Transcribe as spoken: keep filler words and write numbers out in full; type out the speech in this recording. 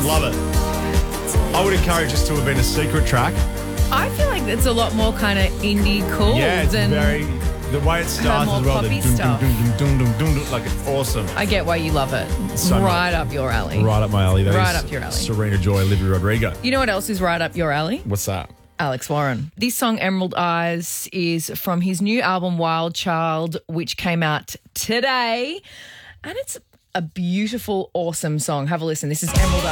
Love it. I would encourage this to have been a secret track. I feel like it's a lot more kind of indie cool Yeah, it's than very... The way it starts more as well. poppy the dun, stuff. dun, dun, dun, dun, dun, dun, like it's awesome. I get why you love it. So right much. up your alley. Right up my alley. That Right is up your alley. Serena Joy, Olivia Rodrigo. You know what else is right up your alley? What's that? Alex Warren. This song, Emerald Eyes, is from his new album, Wild Child, which came out today. And it's a beautiful, awesome song. Have a listen. This is Emerald Eyes.